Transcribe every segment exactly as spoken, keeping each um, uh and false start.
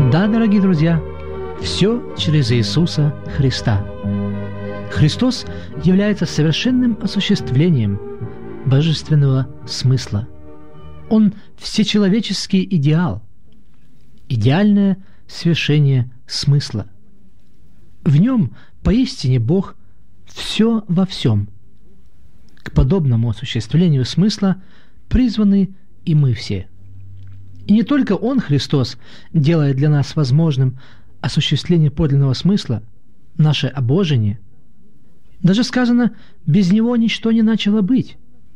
Да, дорогие друзья, все через Иисуса Христа. Христос является совершенным осуществлением божественного смысла. Он всечеловеческий идеал, идеальное свершение смысла. В нем поистине Бог все во всем. К подобному осуществлению смысла призваны и мы все. И не только Он, Христос, делает для нас возможным осуществление подлинного смысла, наше обожение. Даже сказано, без Него ничто не начало быть.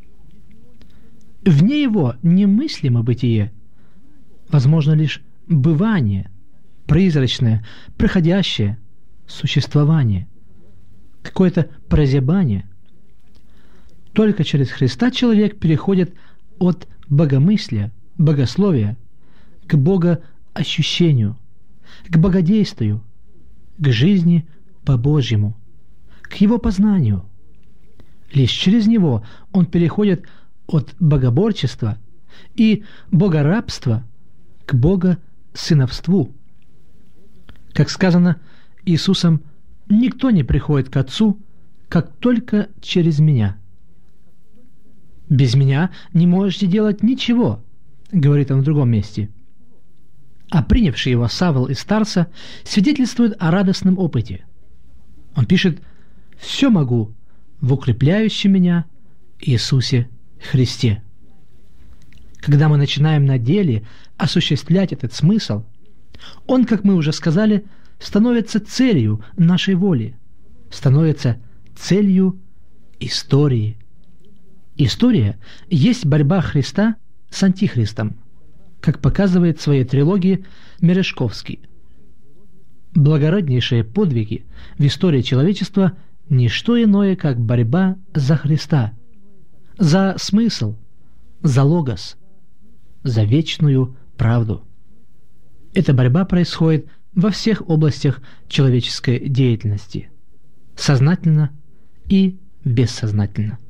Вне Его немыслимо бытие, возможно лишь бывание, призрачное, проходящее существование, какое-то прозябание. Только через Христа человек переходит от богомыслия, богословия к богоощущению, к богодействию, к жизни по-божьему, к его познанию. Лишь через него он переходит от богоборчества и богорабства к богосыновству. Как сказано Иисусом, «Никто не приходит к Отцу, как только через Меня». «Без Меня не можете делать ничего», — говорит он в другом месте. А принявший его Савл из Тарса свидетельствует о радостном опыте. Он пишет: «Все могу в укрепляющем меня Иисусе Христе». Когда мы начинаем на деле осуществлять этот смысл, он, как мы уже сказали, становится целью нашей воли, становится целью истории. История есть борьба Христа с Антихристом, как показывает в своей трилогии Мережковский. Благороднейшие подвиги в истории человечества – не что иное, как борьба за Христа, за смысл, за логос, за вечную правду. Эта борьба происходит во всех областях человеческой деятельности, сознательно и бессознательно.